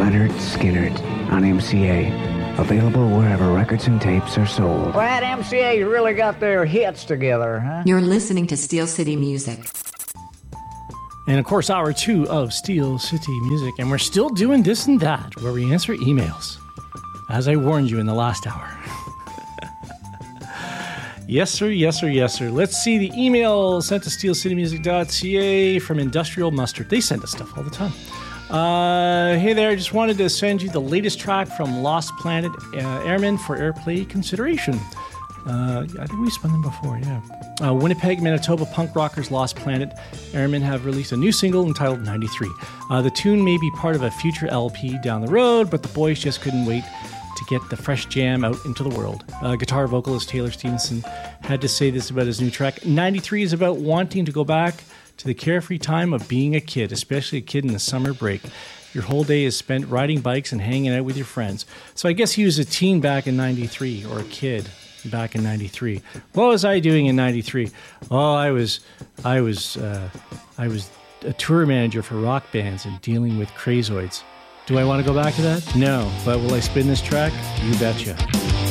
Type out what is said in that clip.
Lynyrd Skynyrd on MCA. Available wherever records and tapes are sold. Well, that MCA's really got their hits together, huh? You're listening to Steel City Music. And of course, hour 2 of Steel City Music. And we're still doing this and that, where we answer emails. As I warned you in the last hour. Yes, sir, yes, sir, yes, sir. Let's see the email sent to steelcitymusic.ca from Industrial Mustard. They send us stuff all the time. Hey there, I just wanted to send you the latest track from Lost Planet Airmen for airplay consideration. I think we spun them before, yeah. Winnipeg, Manitoba punk rockers Lost Planet Airmen have released a new single entitled 93. The tune may be part of a future LP down the road, but the boys just couldn't wait to get the fresh jam out into the world. Guitar vocalist Taylor Stevenson had to say this about his new track. 93 is about wanting to go back to the carefree time of being a kid, especially a kid in the summer break. Your whole day is spent riding bikes and hanging out with your friends. So I guess he was a teen back in 93, or a kid back in 93. What was I doing in 93? Oh, I was a tour manager for rock bands and dealing with crazoids. Do I want to go back to that? No, but will I spin this track? You betcha.